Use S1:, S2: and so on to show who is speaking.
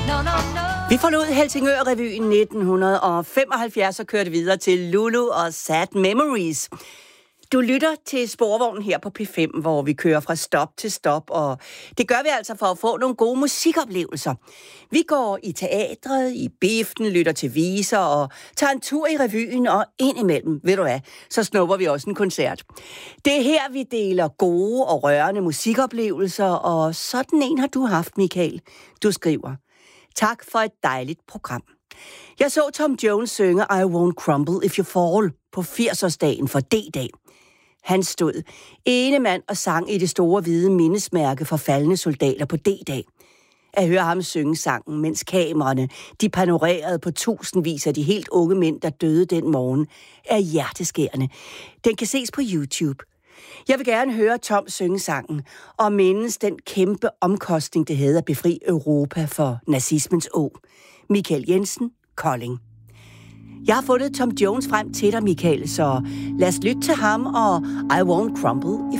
S1: Vi forlod Helsingør-revyen 1975 og kørte videre til Lulu og Sad Memories. Du lytter til Sporvognen her på P5, hvor vi kører fra stop til stop, og det gør vi altså for at få nogle gode musikoplevelser. Vi går i teatret, i biften, lytter til viser og tager en tur i revyen, og indimellem, ved du hvad, så snupper vi også en koncert. Det er her, vi deler gode og rørende musikoplevelser, og sådan en har du haft, Michael. Du skriver: tak for et dejligt program. Jeg så Tom Jones synge I Won't Crumble If You Fall på 80-årsdagen for D-dag. Han stod ene mand og sang i det store hvide mindesmærke for faldne soldater på D-dag. At høre ham synge sangen, mens kameraerne de panorerede på tusindvis af de helt unge mænd, der døde den morgen, er hjerteskærende. Den kan ses på YouTube. Jeg vil gerne høre Tom synge sangen og mindes den kæmpe omkostning, det havde at befri Europa for nazismens åg. Michael Jensen, Kolding. Jeg har fundet Tom Jones frem til dig, Michael, så lad os lytte til ham og I Won't Crumble If